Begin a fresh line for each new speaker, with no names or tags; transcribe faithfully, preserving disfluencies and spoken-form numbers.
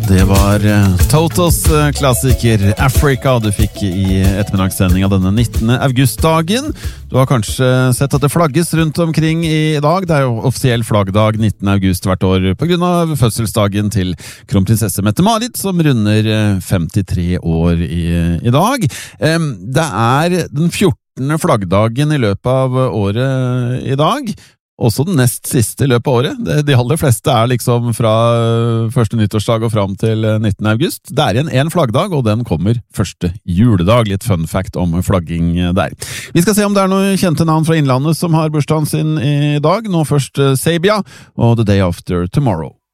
Det var Totos klassiker Africa du fikk i ettermiddagssendingen denne nittende august-dagen. Du har kanskje sett at det flagges rundt omkring i dag. Det er jo offisiell flaggdag nittende august hvert år på grunn av fødselsdagen til kronprinsesse Mette-Marit, som runder femtitre år i, i dag. Det er den fjortende flaggdagen i løpet av året i dag. Også den nest siste i løpet av året. De aller fleste er liksom fra første nyttårsdag og fram til nittende august. Det er igjen en flaggdag, og den kommer første juledag. Litt fun fact om flagging der. Vi skal se om det er noen kjente navn fra Innlandet som har bursdagen sin i dag. Nå først Sabia og The Day After Tomorrow.